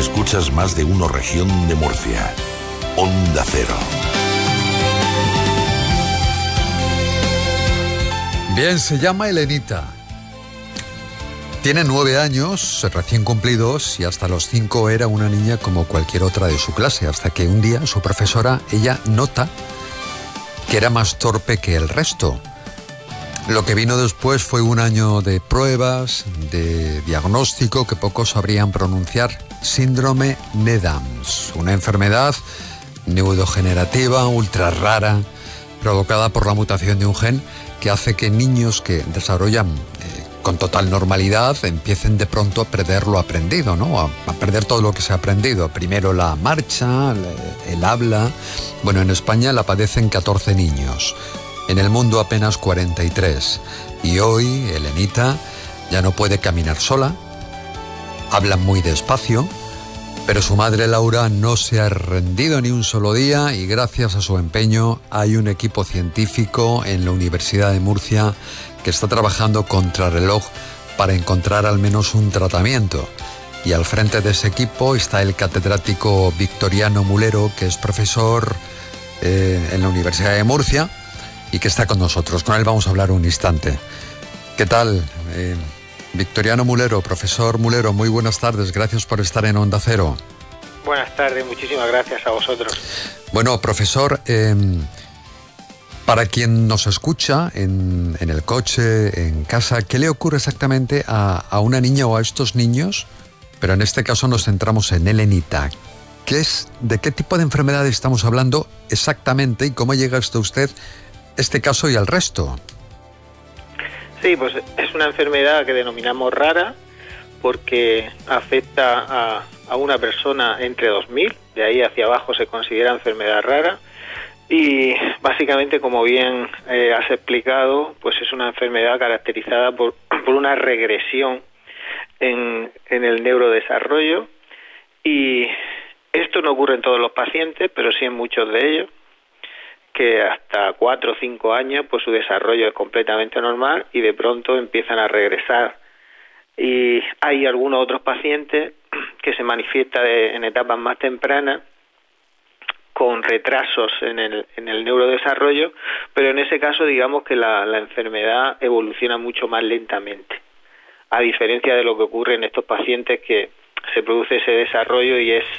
Escuchas Más de Uno Región de Murcia. Onda Cero. Bien, se llama Elenita. Tiene 9 años, recién cumplidos, y hasta los 5 era una niña como cualquier otra de su clase, hasta que un día su profesora, ella nota que era más torpe que el resto. Lo que vino después fue un año de pruebas, de diagnóstico que pocos sabrían pronunciar: síndrome NEDAMS, una enfermedad neurodegenerativa ultra rara provocada por la mutación de un gen que hace que niños que desarrollan con total normalidad empiecen de pronto a perder lo aprendido, ¿no? A perder todo lo que se ha aprendido. Primero la marcha, el habla. Bueno, en España la padecen 14 niños. En el mundo apenas 43. Y hoy, Elenita ya no puede caminar sola. Habla muy despacio. Pero su madre Laura no se ha rendido ni un solo día y gracias a su empeño hay un equipo científico en la Universidad de Murcia que está trabajando contrarreloj para encontrar al menos un tratamiento. Y al frente de ese equipo está el catedrático Victoriano Mulero, que es profesor en la Universidad de Murcia y que está con nosotros. Con él vamos a hablar un instante. ¿Qué tal? Victoriano Mulero, profesor Mulero, muy buenas tardes, gracias por estar en Onda Cero. Buenas tardes, muchísimas gracias a vosotros. Bueno, profesor, para quien nos escucha en el coche, en casa, ¿qué le ocurre exactamente a una niña o a estos niños? Pero en este caso nos centramos en Elenita. ¿De qué tipo de enfermedad estamos hablando exactamente y cómo llega hasta usted este caso y al resto? Sí, pues es una enfermedad que denominamos rara porque afecta a una persona entre 2.000, de ahí hacia abajo se considera enfermedad rara y básicamente, como bien has explicado, pues es una enfermedad caracterizada por una regresión en el neurodesarrollo y esto no ocurre en todos los pacientes, pero sí en muchos de ellos, que hasta 4 o 5 años pues su desarrollo es completamente normal y de pronto empiezan a regresar. Y hay algunos otros pacientes que se manifiestan en etapas más tempranas con retrasos en el neurodesarrollo, pero en ese caso digamos que la enfermedad evoluciona mucho más lentamente, a diferencia de lo que ocurre en estos pacientes que se produce ese desarrollo y es